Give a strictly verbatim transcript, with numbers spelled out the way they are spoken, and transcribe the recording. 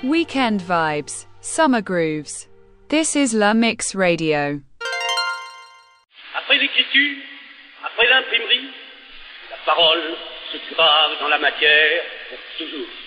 Weekend vibes, summer grooves. This is La Mix Radio. Après l'écriture, après l'imprimerie, la parole se grave dans la matière pour toujours.